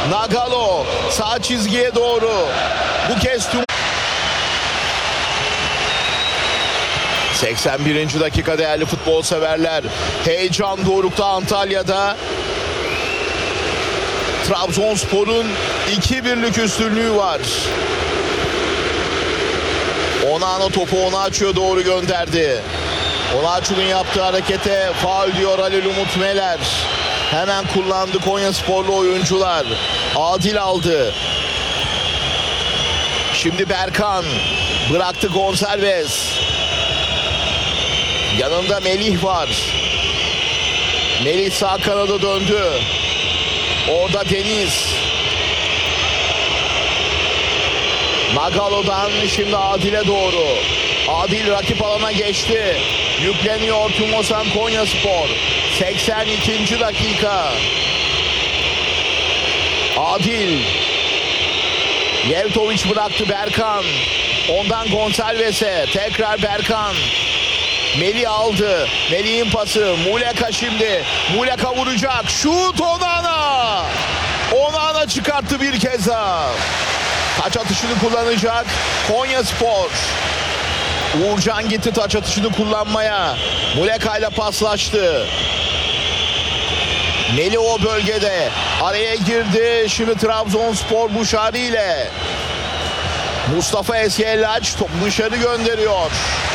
Nagalo sağ çizgiye doğru. Bu kez tüm 81. dakika değerli futbol severler. Heyecan dorukta Antalya'da. Trabzonspor'un 2-1'lik üstünlüğü var. Onana topu Onaçu'ya doğru gönderdi. Onaçu'nun yaptığı harekete faul diyor Halil Umut Meler. Hemen kullandı Konyasporlu oyuncular. Adil aldı. Şimdi Berkan bıraktı Gonçalves. Yanında Melih var. Melih sağ kanada döndü. Orada Deniz. Nagalo'dan şimdi Adil'e doğru. Adil rakip alana geçti. Yükleniyor Tumosan Konyaspor. 82. dakika. Adil. Yevtoviç bıraktı Berkan. Ondan Gonçalves'e. Tekrar Berkan. Melih aldı. Melih'in pası. Muleka şimdi. Muleka vuracak. Şut Onana. Onana çıkarttı bir kez daha. Taç atışını kullanacak Konyaspor. Uğurcan gitti taç atışını kullanmaya. Muleka ile paslaştı. Melih o bölgede. Araya girdi. Şimdi Trabzonspor Buşari ile. Mustafa Esyellaç topu dışarı gönderiyor.